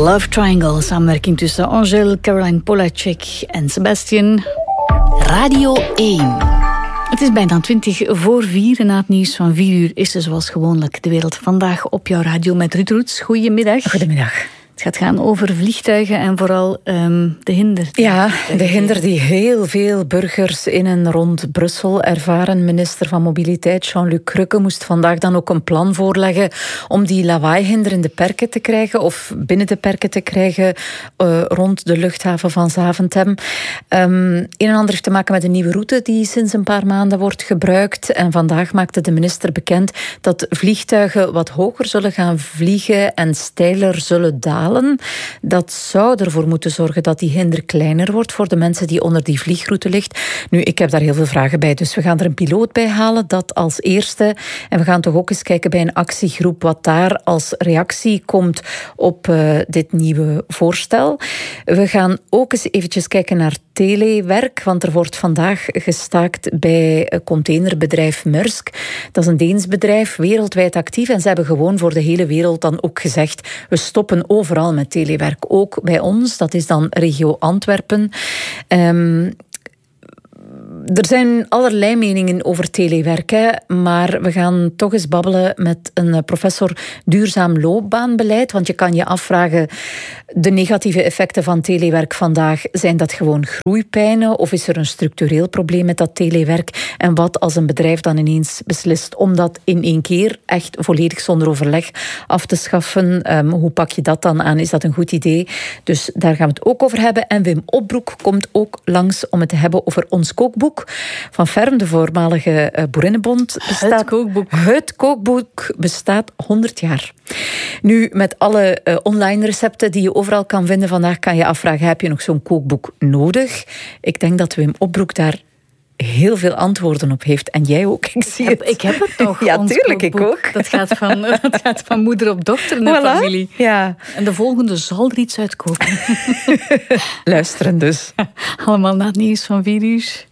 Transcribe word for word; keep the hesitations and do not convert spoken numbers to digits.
Love Triangle, samenwerking tussen Angèle, Caroline Polacek en Sebastian. Radio één. Het is bijna twintig voor vier en na het nieuws van vier uur is er zoals gewoonlijk de wereld vandaag op jouw radio met Ruud Roets. Goedemiddag. Goedemiddag. Het gaat gaan over vliegtuigen en vooral um, de hinder. Ja, de hinder die heel veel burgers in en rond Brussel ervaren. Minister van Mobiliteit Jean-Luc Crukke moest vandaag dan ook een plan voorleggen om die lawaaihinder in de perken te krijgen of binnen de perken te krijgen uh, rond de luchthaven van Zaventem. Um, een en ander heeft te maken met een nieuwe route die sinds een paar maanden wordt gebruikt. En vandaag maakte de minister bekend dat vliegtuigen wat hoger zullen gaan vliegen en steiler zullen dalen. Dat zou ervoor moeten zorgen dat die hinder kleiner wordt voor de mensen die onder die vliegroute ligt. Nu, ik heb daar heel veel vragen bij, dus we gaan er een piloot bij halen, dat als eerste. En we gaan toch ook eens kijken bij een actiegroep wat daar als reactie komt op uh, dit nieuwe voorstel. We gaan ook eens eventjes kijken naar telewerk, want er wordt vandaag gestaakt bij containerbedrijf Maersk. Dat is een Deens bedrijf, wereldwijd actief, en ze hebben gewoon voor de hele wereld dan ook gezegd, we stoppen overal met telewerk, ook bij ons. Dat is dan regio Antwerpen. Um, Er zijn allerlei meningen over telewerk, hè, maar we gaan toch eens babbelen met een professor duurzaam loopbaanbeleid, want je kan je afvragen, de negatieve effecten van telewerk vandaag, zijn dat gewoon groeipijnen of is er een structureel probleem met dat telewerk? En wat als een bedrijf dan ineens beslist om dat in één keer echt volledig zonder overleg af te schaffen? Um, hoe pak je dat dan aan? Is dat een goed idee? Dus daar gaan we het ook over hebben. En Wim Opbroek komt ook langs om het te hebben over ons kookboek van Ferm, de voormalige uh, Boerinnenbond. Bestaat, het kookboek. Het kookboek bestaat honderd jaar. Nu, met alle uh, online recepten die je overal kan vinden vandaag, kan je afvragen, heb je nog zo'n kookboek nodig? Ik denk dat Wim Opbroek daar heel veel antwoorden op heeft. En jij ook, ik zie ik heb, het. Ik heb het nog. Ja, tuurlijk, ik ook. Dat gaat van, dat gaat van moeder op dochter in de voilà. familie. Ja. En de volgende zal er iets uitkomen. Luisteren dus. Allemaal na het nieuws van vier uur.